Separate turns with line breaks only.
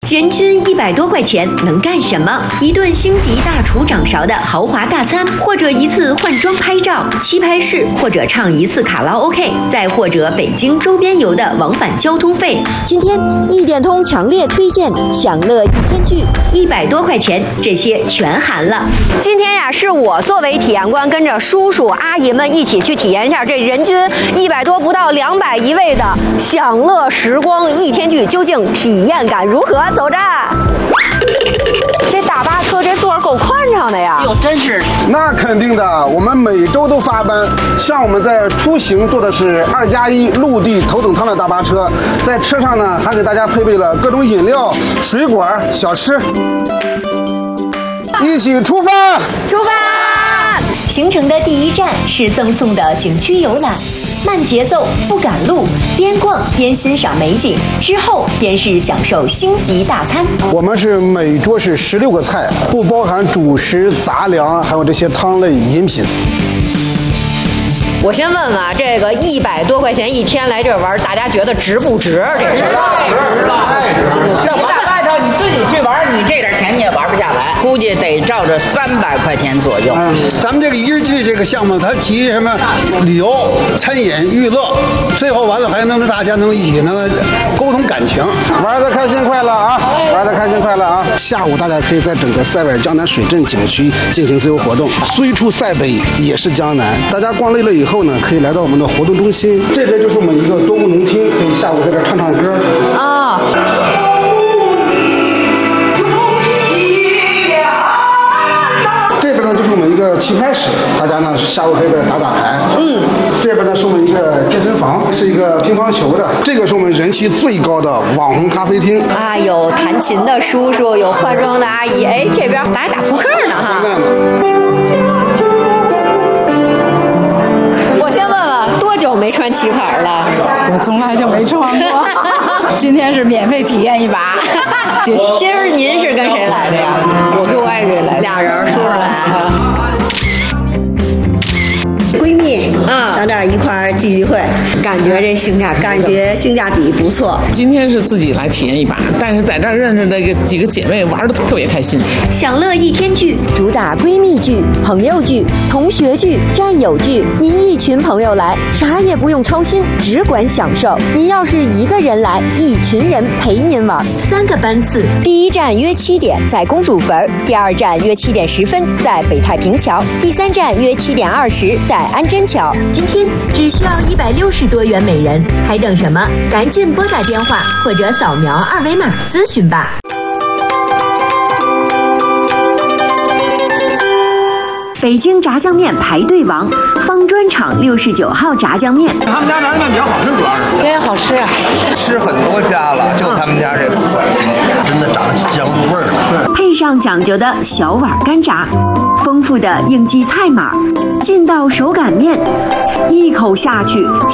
人均100多块钱能干什么？一顿星级大厨掌勺的豪华大餐，或者一次换装拍照、棋牌室，或者唱一次卡拉 OK， 再或者北京周边游的往返交通费。
今天一点通强烈推荐享乐一天剧
，100多块钱，这些全含了。
今天呀，是我作为体验官，跟着叔叔阿姨们一起去体验一下这人均100多不到200一位的享乐时光一天剧，究竟体验感如何？走着。这大巴车这座够宽敞的呀！
哟，真是。
那肯定的，我们每周都发班。像我们在出行坐的是2+1陆地头等舱的大巴车，在车上呢还给大家配备了各种饮料、水果、小吃。一起出发！
出发！
行程的第一站是赠送的景区游览。慢节奏不赶路，边逛边欣赏美景，之后便是享受星级大餐。
我们是每桌是16个菜，不包含主食、杂粮，还有这些汤类饮品。
我先问问啊，这个100多块钱一天来这儿玩，大家觉得值不值？这是
值了，这外头你自己去玩，你这点钱你也玩不下来，估计得照着300块钱左右。
咱们这个一日剧这个项目，它集什么旅游、餐饮、娱乐，最后完了还能大家能一起能沟通感情，
玩得开心快乐啊！玩得开心快乐啊！下午大家可以在整个塞外江南水镇景区进行自由活动，虽处塞北也是江南。大家逛累了以后呢，可以来到我们的活动中心，这边就是我们一个多功能厅，可以下午在这唱唱歌啊。这边呢就是我们一个棋牌室，大家呢下午可以在这打打牌。这边呢是我们一个健身房，是一个乒乓球的。这个是我们人气最高的网红咖啡厅
啊，有弹琴的叔叔，有换装的阿姨，哎，这边还打扑克呢哈。我先问问，多久没穿棋牌了？
我从来就没穿过，今天是免费体验一把。
今儿您是跟谁来的呀？
我跟我爱人来，
俩人说出来。
闺蜜上这儿一块儿聚会，
感觉这性
价比不错。
今天是自己来体验一把，但是在这儿认识的几个姐妹玩的特别开心。
享乐一天剧
主打闺蜜剧、朋友剧、同学剧、战友剧。您一群朋友来，啥也不用操心，只管享受。您要是一个人来，一群人陪您玩。
3个班次，
第一站约7点在公主坟，第二站约7点10分在北太平桥，第3站约7点20在安贞桥。
今天只需要160多元每人，还等什么？赶紧拨打电话或者扫描2维码咨询吧。北京炸酱面排队王，方砖厂69号炸酱面。
他们家炸酱面比较好吃，主要是
真好吃啊！
吃很多家了，就他们家这个可经典，真的炸得香入味了。
配上讲究的小碗干炸，丰富的应季菜码，劲道手擀面，一口下去，